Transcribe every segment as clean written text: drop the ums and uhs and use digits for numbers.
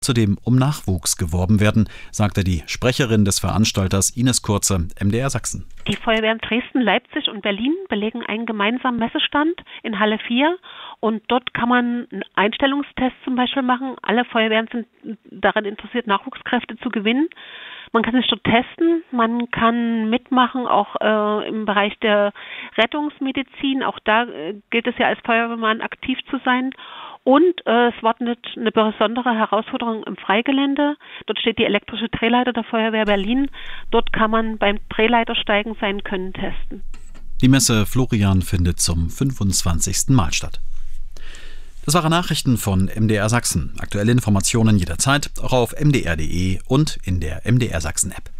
zudem um Nachwuchs geworben werden, sagte die Sprecherin des Veranstalters Ines Kurze, MDR Sachsen. Die Feuerwehren Dresden, Leipzig und Berlin belegen einen gemeinsamen Messestand in Halle 4 und dort kann man einen Einstellungstest zum Beispiel machen. Alle Feuerwehren sind daran interessiert, Nachwuchskräfte zu gewinnen. Man kann sich dort testen, man kann mitmachen, auch im Bereich der Rettungsmedizin. Auch da gilt es ja als Feuerwehrmann aktiv zu sein. Und es wartet eine besondere Herausforderung im Freigelände. Dort steht die elektrische Drehleiter der Feuerwehr Berlin. Dort kann man beim Drehleitersteigen sein Können testen. Die Messe Florian findet zum 25. Mal statt. Das waren Nachrichten von MDR Sachsen. Aktuelle Informationen jederzeit auch auf mdr.de und in der MDR Sachsen App.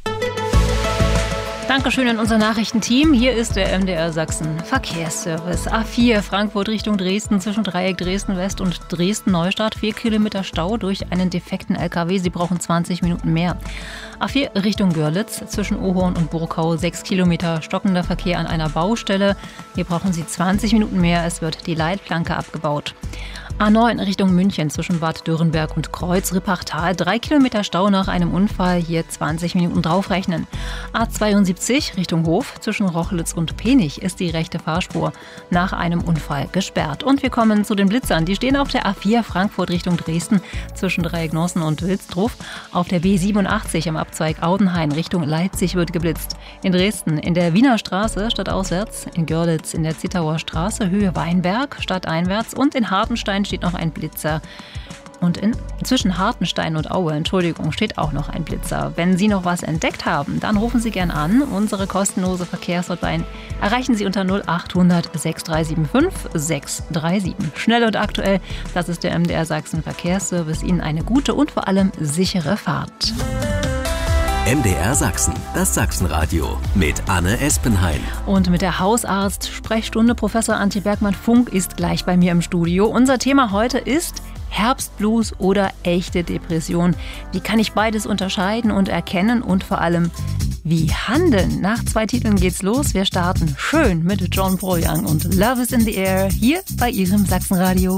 Dankeschön an unser Nachrichtenteam. Hier ist der MDR Sachsen Verkehrsservice. A4 Frankfurt Richtung Dresden zwischen Dreieck Dresden-West und Dresden-Neustadt. 4 Kilometer Stau durch einen defekten LKW. Sie brauchen 20 Minuten mehr. A4 Richtung Görlitz zwischen Ohorn und Burkau. 6 Kilometer stockender Verkehr an einer Baustelle. Hier brauchen Sie 20 Minuten mehr. Es wird die Leitplanke abgebaut. A9 Richtung München zwischen Bad Dürrenberg und Kreuz-Rippachtal. 3 Kilometer Stau nach einem Unfall, hier 20 Minuten draufrechnen. A72 Richtung Hof zwischen Rochlitz und Penich ist die rechte Fahrspur nach einem Unfall gesperrt. Und wir kommen zu den Blitzern. Die stehen auf der A4 Frankfurt Richtung Dresden zwischen Dreiecknossen und Wilsdruf. Auf der B87 am Abzweig Audenhain Richtung Leipzig wird geblitzt. In Dresden in der Wiener Straße stadtauswärts, in Görlitz in der Zittauer Straße Höhe Weinberg stadteinwärts und in Hartenstein steht noch ein Blitzer. Und zwischen Hartenstein und Aue, steht auch noch ein Blitzer. Wenn Sie noch was entdeckt haben, dann rufen Sie gern an. Unsere kostenlose Verkehrshotline erreichen Sie unter 0800 6375 637. Schnell und aktuell, das ist der MDR Sachsen Verkehrsservice. Ihnen eine gute und vor allem sichere Fahrt. MDR Sachsen, das Sachsenradio mit Anne Espenhain. Und mit der Hausarzt-Sprechstunde Professor Antje Bergmann-Funk ist gleich bei mir im Studio. Unser Thema heute ist Herbstblues oder echte Depression. Wie kann ich beides unterscheiden und erkennen und vor allem, wie handeln? Nach 2 Titeln geht's los. Wir starten schön mit John Paul Young und Love is in the Air hier bei Ihrem Sachsenradio.